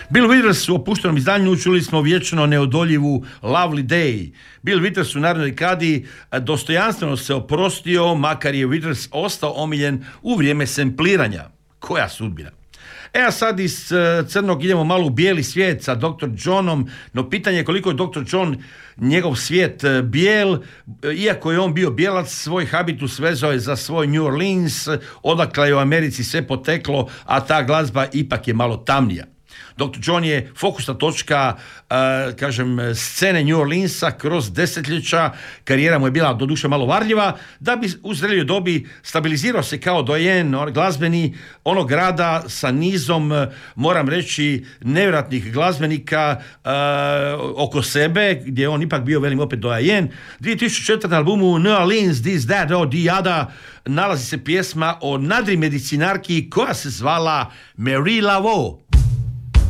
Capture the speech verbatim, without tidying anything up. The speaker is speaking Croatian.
Bill Withers u opuštenom izdanju čuli smo vječno neodoljivu Lovely Day. Bill Withers u narodnoj dekadi dostojanstveno se oprostio, makar je Withers ostao omiljen u vrijeme sempliranja. Koja sudbina? E a sad iz crnog idemo malo u bijeli svijet sa doktor Johnom, no pitanje je koliko je doktor John njegov svijet bijel, iako je on bio bijelac, svoj habitus vezao je za svoj New Orleans, odakle je u Americi sve poteklo, a ta glazba ipak je malo tamnija. doktor John je fokusna točka, uh, kažem, scene New Orleansa kroz desetljeća, karijera mu je bila doduše malo varljiva, da bi u zrelijoj dobi stabilizirao se kao dojen glazbeni onog grada sa nizom, moram reći, nevjerojatnih glazbenika uh, oko sebe, gdje je on ipak bio, velim opet, dojen. dvije tisuće četvrte. na albumu New Orleans, This, That, Oh, The Other nalazi se pjesma o nadri medicinarki koja se zvala Marie Laveau.